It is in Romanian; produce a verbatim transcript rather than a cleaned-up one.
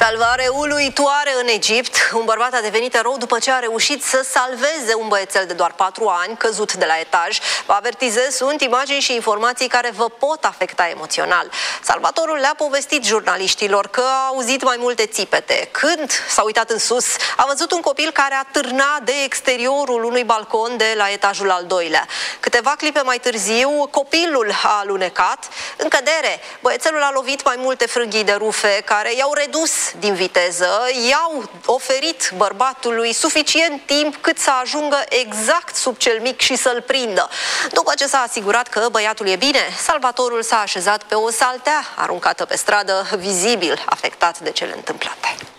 Salvare uluitoare în Egipt. Un bărbat a devenit erou după ce a reușit să salveze un băiețel de doar patru ani căzut de la etaj. Vă avertizez, sunt imagini și informații care vă pot afecta emoțional. Salvatorul le-a povestit jurnaliștilor că a auzit mai multe țipete. Când s-a uitat în sus, a văzut un copil care atârna de exteriorul unui balcon de la etajul al doilea. Câteva clipe mai târziu, copilul a alunecat. În cădere, băiețelul a lovit mai multe frânghii de rufe care i-au redus din viteză, i-au oferit bărbatului suficient timp cât să ajungă exact sub cel mic și să-l prindă. După ce s-a asigurat că băiatul e bine, salvatorul s-a așezat pe o saltea aruncată pe stradă, vizibil afectat de cele întâmplate.